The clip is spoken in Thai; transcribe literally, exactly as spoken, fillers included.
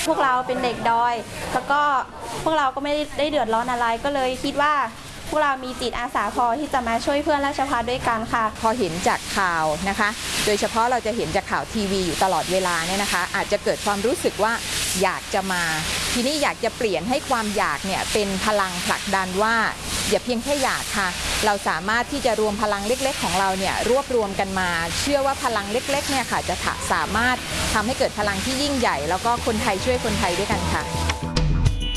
พวกเราเป็นเด็กดอยแล้วก็พวกเราก็ไม่ได้เดือดร้อนอะไรก็เลยคิดว่าพวกเรามีจิตอาสาพอที่จะมาช่วยเพื่อนราชภัฏด้วยกันค่ะพอเห็นจากข่าวนะคะโดยเฉพาะเราจะเห็นจากข่าวทีวีอยู่ตลอดเวลาเนี่ยนะคะอาจจะเกิดความรู้สึกว่าอยากจะมาทีนี้อยากจะเปลี่ยนให้ความอยากเนี่ยเป็นพลังผลักดันว่าอย่าเพียงแค่อยากค่ะเราสามารถที่จะรวมพลังเล็กๆของเราเนี่ยรวบรวมกันมาเชื่อว่าพลังเล็กๆเนี่ยค่ะจะสามารถทำให้เกิดพลังที่ยิ่งใหญ่แล้วก็คนไทยช่วยคนไทยด้วยกันค่ะ